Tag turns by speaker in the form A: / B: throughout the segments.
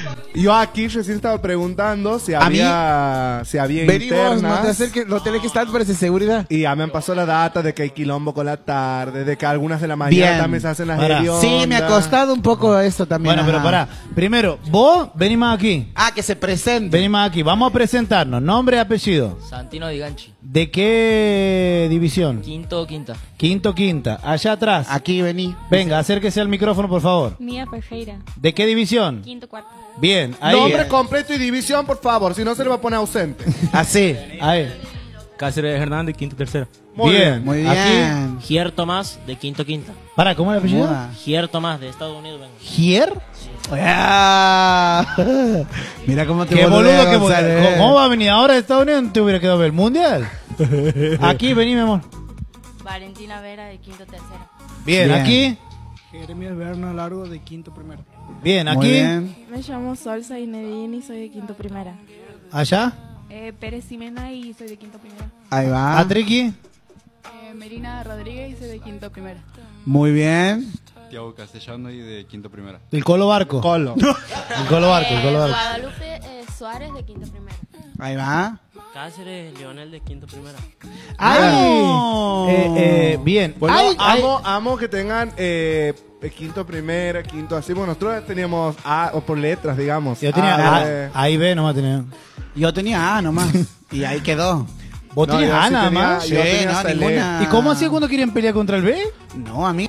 A: Yo aquí recién estaba preguntando si había
B: Venimos, no
A: internas.
B: te acerques, no tenés que estar para esa seguridad.
A: Y ya me pasó la data de que hay quilombo con la tarde, de que algunas de la mañana
B: Bien.
A: también se hacen las
C: Pará.
A: hediondas.
B: Sí, me ha costado un poco esto también.
C: Bueno, pero
B: ajá.
C: pará. Primero, vos venís más aquí.
B: Ah, que se presente.
C: Venís más aquí. Vamos a presentarnos. Nombre y apellido.
D: Santino Di Ganchi.
C: ¿De qué división?
D: Quinto o quinta.
C: Quinto, quinta. Allá atrás.
B: Aquí vení.
C: Venga, acérquese al micrófono, por favor.
E: Mía Pereira,
C: ¿De qué división?
E: quinto cuarto.
C: Bien, ahí.
A: Nombre completo y división, por favor, si no se le va a poner ausente.
C: Así, ahí.
F: Cáceres Hernández, quinto tercera.
C: Bien,
B: Muy
C: aquí.
B: bien.
D: Gier Tomás de quinto quinta.
C: Para, ¿cómo es el apellido?
B: Moda.
D: Gier Tomás de Estados Unidos. Vengo.
C: ¿Gier?
B: Ah. Mira cómo te
C: Qué
B: boludea,
C: boludo que
B: González.
C: ¿Cómo va a venir ahora de Estados Unidos? ¿No te hubiera quedado ver el mundial? Aquí, vení, mi amor.
E: Valentina Vera de quinto tercero.
C: Bien,
B: Bien.
C: aquí.
G: Jeremías Berna Largo de quinto primero.
C: Bien,
B: Muy
C: aquí.
B: bien.
E: Me llamo Solsa Inedini y soy de quinto primera.
C: Allá.
E: Pérez Ximena y soy de quinto primera.
B: Ahí va.
C: Atriqui.
E: Melina Rodríguez y soy de quinto primera.
B: Muy bien.
H: Tiago Castellano y de quinto primera.
C: El Colo Barco.
A: Colo.
C: El Colo Barco, el Colo Barco.
E: Guadalupe Suárez de quinto primera.
B: Ahí va.
D: Cáceres Leonel de quinto primera.
C: ¡Ay! Bien.
A: Bueno,
C: Ay,
A: amo que tengan quinto primera, quinto así. Bueno, nosotros teníamos A, o por letras, digamos.
C: Yo tenía
A: A,
C: A, ahí B nomás tenía.
B: Yo tenía A nomás. Y ahí quedó.
C: ¿Vos
A: No,
C: tenías
A: yo
C: A
A: sí
C: nada
A: tenía-
C: más?
A: yo tenía
B: no,
A: hasta el
B: ninguna.
C: ¿Y cómo hacía cuando querían pelear contra el B?
B: No, a mí.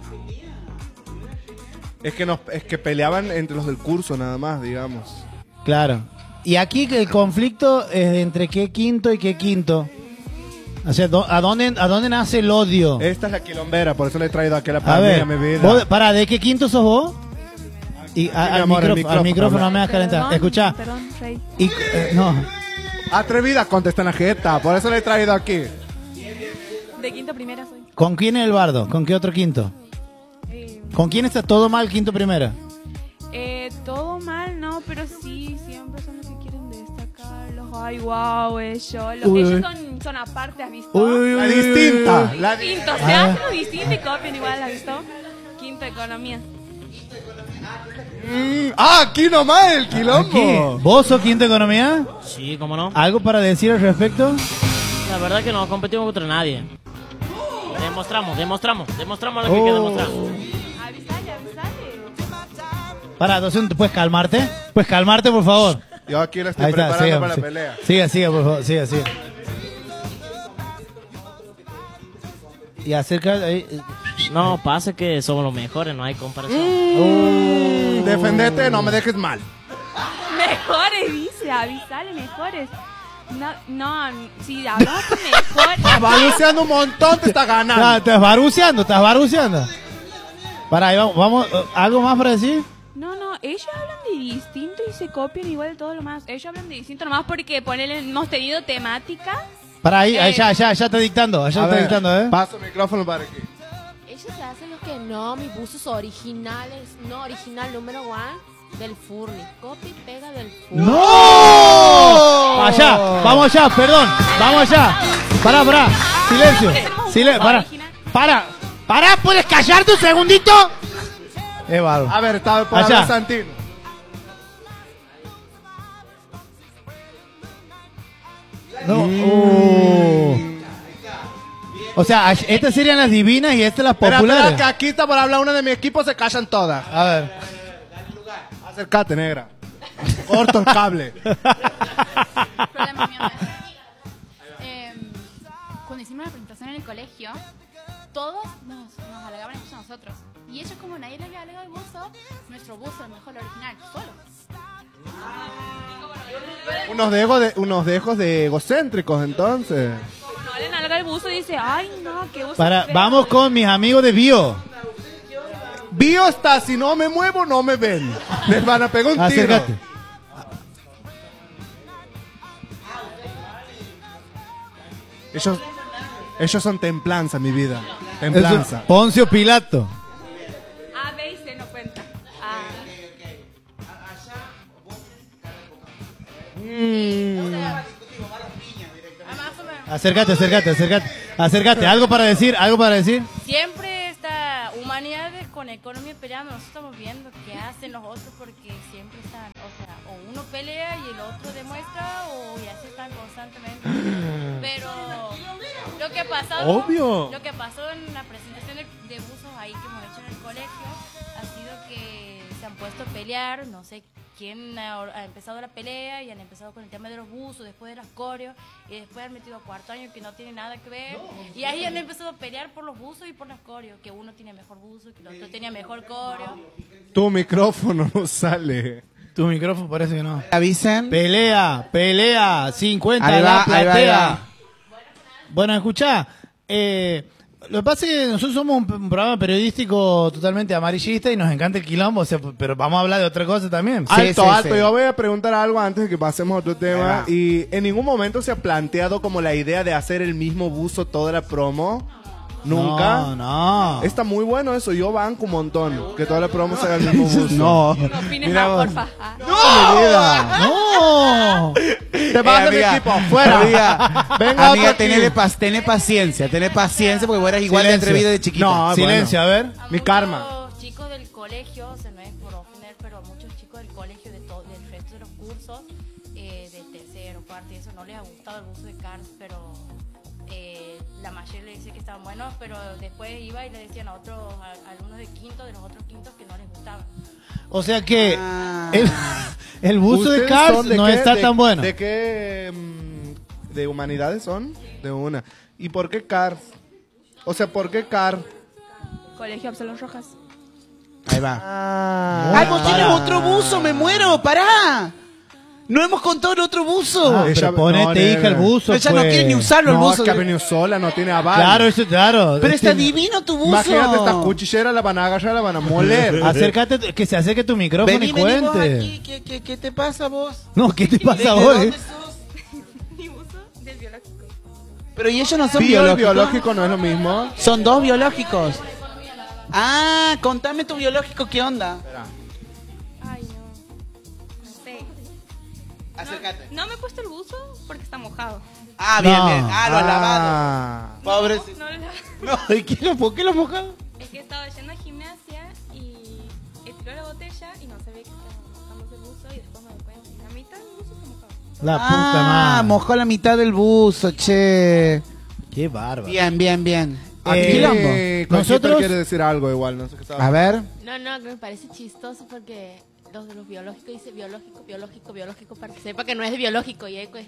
A: Es que peleaban entre los del curso nada más, digamos.
C: Claro. Y aquí el conflicto es entre qué quinto y qué quinto. O sea, ¿a dónde nace el odio?
A: Esta es la quilombera, por eso le he traído aquí a la
C: A
A: pandemia,
C: ver,
A: mi vida.
C: ¿de qué quinto sos vos? Y al
A: amor, el
C: micrófono
A: micrófono,
C: no me das calentar. Escuchá.
E: Perdón, Rey.
C: Y, no.
A: Atrevida, contesta en la jeta, por eso le he traído aquí.
E: De quinto primera soy.
C: ¿Con quién es el bardo? ¿Con qué otro quinto? ¿Con quién está todo mal quinto primera?
E: Todo mal, no, pero sí, siempre son los que quieren destacar. Los ay, wow, ellos. Ellos son aparte, ¿has visto?
A: La distinta. La
E: Distinto, se hacen lo distinto y copian igual, ¿has visto? Quinto economía.
A: aquí nomás el quilombo.
C: Aquí. ¿Vos sos quinto economía?
D: Sí, cómo no.
C: ¿Algo para decir al respecto?
D: La verdad que no competimos contra nadie. Demostramos lo que hay que demostrar.
E: Avisale.
C: Para, entonces, ¿puedes calmarte? ¿Puedes calmarte, por favor?
A: Yo aquí lo estoy
C: Ahí está,
A: preparando
C: siga,
A: para
C: sí.
A: la pelea.
C: Siga, por favor, siga. Y acerca ahí.
D: No, pasa que somos los mejores, no hay comparación.
A: Defendete, no me dejes mal.
E: Mejores, dice, avisale, mejores. No, si hablaste mejor.
A: Estás balanceando un montón, te está ganando.
C: Estás baruceando. Para, ahí vamos, ¿algo más para decir?
E: No, ellos hablan de distinto y se copian igual de todo lo más. Ellos hablan de distinto nomás porque ponele, hemos tenido temática.
C: Para ahí, ya está dictando,
A: Paso el micrófono para aquí.
I: Ellos se hacen los que no, mis buzos originales, no original número one del Furni. Copy y pega del Furni.
C: ¡No! Allá, vamos allá, perdón, vamos allá. Pará, silencio, para, ¿puedes callarte un segundito? Es bárbaro.
A: A ver, estaba por
C: Allá.
A: hablar Santino.
C: No. O sea, estas serían las divinas y estas las populares.
A: Espera, que aquí está por hablar una de mi equipo, se callan todas.
C: A ver.
A: Acércate, negra. Corto el cable.
E: Problema mío. Cuando hicimos la presentación en el colegio, todos nos alegaban a nosotros. Y ellos, como nadie les alega el buzo, nuestro buzo, el mejor, el original, solo.
A: Unos dejos de egocéntricos, entonces.
E: No le alega el buzo y dice, ay, no, qué buzo.
C: Vamos con mis amigos de Bio.
A: Bio está, si no me muevo, no me ven. Les van a pegar un tiro.
C: Acércate.
A: Ellos son templanza, mi vida. Templanza.
C: Poncio Pilato.
E: A, B y C no cuenta.
C: Acércate. ¿Algo para decir?
I: Siempre esta humanidad con economía peleando, nosotros estamos viendo qué hacen los otros porque siempre están, o
E: pelea y el otro demuestra y así están constantemente. Pero lo que pasó en la presentación de buzos ahí que hemos hecho en el colegio ha sido que se han puesto a pelear, no sé quién ha empezado la pelea y han empezado con el tema de los buzos, después de las coreos y después han metido a cuarto año que no tiene nada que ver y ahí han empezado a pelear por los buzos y por las coreos, que uno tiene mejor buzo, que el otro tenía mejor coreo.
A: Tu micrófono no sale.
C: Tu micrófono parece que no.
B: Avisen.
C: Pelea, 50
B: Ahí
C: la
B: va, ahí va,
C: platea.
B: ahí va.
C: Bueno, escuchá, lo que pasa es que nosotros somos un programa periodístico totalmente amarillista y nos encanta el quilombo, o sea, pero vamos a hablar de otra cosa también.
B: Sí,
A: Alto,
B: sí,
A: alto.
B: sí.
A: Yo voy a preguntar algo antes de que pasemos a otro tema.
B: va.
A: Y en ningún momento se ha planteado como la idea de hacer el mismo buzo toda la promo. Nunca.
C: No.
A: Está muy bueno eso. Yo banco un montón. Que toda la promo se haga el mismo buzo.
B: No.
E: No opines
C: Mira
E: más,
C: vos.
E: porfa.
C: No.
A: Te vas de mi
B: amiga,
A: equipo. Fuera.
B: Amiga,
A: Venga,
B: amiga,
A: otro
B: tené
A: aquí.
B: paciencia porque vos eras igual de
C: Silencio.
B: atrevido de chiquita.
A: No,
C: Silencio, a ver.
A: Mi karma.
E: Los chicos del colegio, o sea, no es por ofender, pero muchos chicos del colegio del resto de los cursos, de tercero, cuarto y eso, no les ha gustado el buzo de Cars, pero la mayoría le dice que estaban buenos, pero después iba y le decían a otros alumnos de quinto, de los otros quintos, que no les gustaba.
C: O sea que
B: Ah.
C: el buzo de
A: ¿Ustedes
C: Cars
A: son de
C: no
A: qué?
C: está tan bueno.
A: ¿De qué? ¿De humanidades son? De una. ¿Y por qué Cars? O sea, ¿por qué Car?
E: Colegio Absalón Rojas.
B: Ahí va.
A: Ah,
B: ¡Ay, vos tienes otro buzo! ¡Me muero! ¡Pará! No hemos contado el otro buzo.
C: Ah,
A: Ella-
C: pero ponete,
A: no,
C: hija, el
A: no.
C: buzo.
B: Ella no
C: pues.
B: quiere ni usarlo el
A: No,
B: buzo.
A: es que ha venido sola, no tiene aval.
C: Claro, eso, claro.
B: Pero está
C: Este-
B: divino tu buzo.
A: Imagínate, esta cuchillera la van a agarrar, la van a moler.
C: Acércate, que se acerque tu micrófono
B: Vení,
C: y
B: vení vos
C: cuente.
B: aquí. ¿Qué te pasa vos?
C: No, ¿qué te pasa
B: ¿De
C: a vos?
B: dónde sos?
E: Mi buzo del biológico.
B: Pero y ellos no son
A: Bio y
B: biológicos.
A: biológico no es lo mismo.
B: Son dos biológicos. Ah, contame tu biológico, ¿qué onda?
E: Ay, no. No sé.
B: Acércate.
E: No me he puesto el buzo porque está mojado.
B: Ah, bien,
C: No.
B: bien. Ah, lo ha lavado.
A: Ah.
B: Pobrecito.
E: No,
B: No, ¿y por qué lo mojado?
E: es que estaba yendo a gimnasia y tiró la botella y no sabía que estaba mojando el buzo y después me doy cuenta. Y la mitad del buzo está mojado.
C: La puta madre.
B: Mojó la mitad del buzo, che.
C: Qué bárbaro.
B: Bien, bien, bien.
A: Aquí
B: Quilombo.
A: nosotros quiere decir algo igual, no sé qué estaba.
B: A ver.
I: No, que me parece chistoso porque los de los biológicos dice biológico, para que sepa que no es de biológico y eco.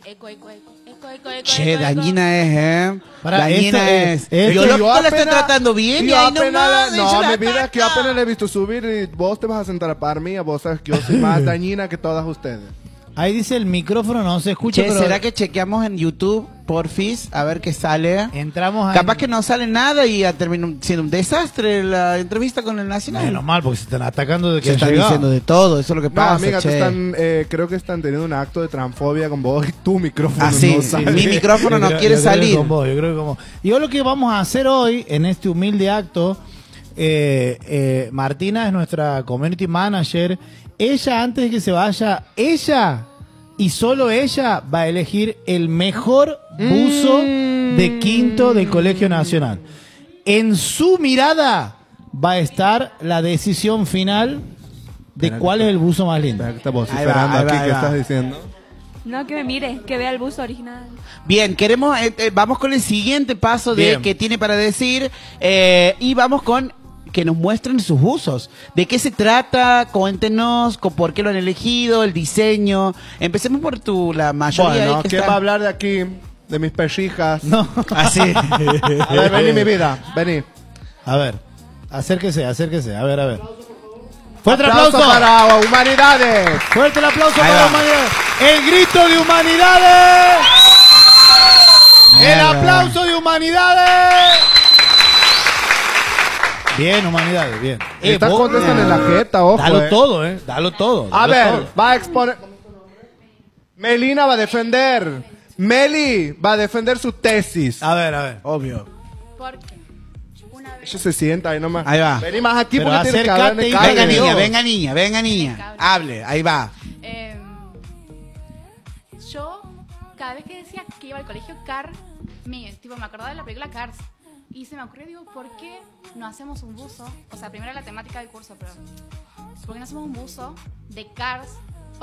B: Che, dañina es, ¿eh?
C: Para,
B: Dañina
C: esto
B: es.
C: es-
B: Biológico
A: Yo
B: la está
A: apenas-
B: tratando bien y
A: yo
B: ahí
A: apenas
B: nomás.
A: la-
B: ella
A: No,
B: la
A: mi vida es que yo
B: ataca.
A: apenas le he visto subir y vos te vas a sentar a par mía, vos sabes que yo soy más dañina que todas ustedes.
C: Ahí dice el micrófono, no se escucha,
B: Che,
C: pero
B: ¿será que chequeamos en YouTube, porfis, a ver qué sale?
C: entramos a...
B: Capaz que no sale nada y ya terminó siendo un desastre la entrevista con el Nacional.
C: Menos mal, porque se están atacando de que
B: Se
C: han
B: están
C: llegado.
B: diciendo de todo, eso es lo que
A: No,
B: pasa,
A: amiga, te
B: che.
A: están, creo que están teniendo un acto de transfobia con vos y tu micrófono
B: Ah, sí,
A: no
B: sí,
A: sale.
B: mi micrófono no quiere
C: yo creo que
B: salir.
C: con vos, yo creo que con vos. Y hoy lo que vamos a hacer hoy, en este humilde acto, Martina es nuestra community manager. Ella, antes de que se vaya, ella y solo ella va a elegir el mejor buzo de quinto del Colegio Nacional. En su mirada va a estar la decisión final de cuál es el buzo más lindo.
A: Espera que estás
B: Ahí va,
A: vociferando
B: ahí va,
A: aquí,
B: ahí
A: ¿qué
B: va.
A: estás diciendo?
E: No, que me mire, que vea el buzo original.
B: Bien, queremos, vamos con el siguiente paso de
C: Bien.
B: qué tiene para decir y vamos con que nos muestren sus usos. ¿De qué se trata? Cuéntenos por qué lo han elegido, el diseño. Empecemos por la mayoría
A: Bueno,
B: ahí que
A: ¿quién
B: está.
A: va a hablar de aquí? De mis pechijas.
C: No.
B: Así.
A: A ver, vení mi vida, vení.
C: A ver, acérquese, a ver. ¡Fuerte
A: Aplauso
C: aplauso!
A: para Humanidades.
C: ¡Fuerte el aplauso
B: Ahí
C: para
B: va.
C: Humanidades! ¡El grito de Humanidades! ¡El
B: Mierda.
C: aplauso de Humanidades! Bien, Humanidades, bien.
A: Estas
C: vos-
A: contestan en la jeta, ojo.
C: Dalo todo, dalo todo.
A: A
C: dalo
A: ver,
C: todo.
A: va a exponer. Melina va a defender. Meli va a defender su tesis.
C: A ver.
B: Obvio.
E: Porque una vez
A: Ella se sienta ahí nomás.
B: Ahí va.
A: Vení más aquí
C: Pero
A: porque tienes que hablar
C: acércate
A: de
C: y-
A: calle.
B: Venga niña,
C: Dios.
B: venga niña. Hable, ahí va.
E: yo, cada vez que decía que iba al colegio Car, me acordaba de la película Cars. Y se me ocurrió, digo, ¿por qué no hacemos un buzo? O sea, primero la temática del curso, pero ¿por qué no hacemos un buzo de Cars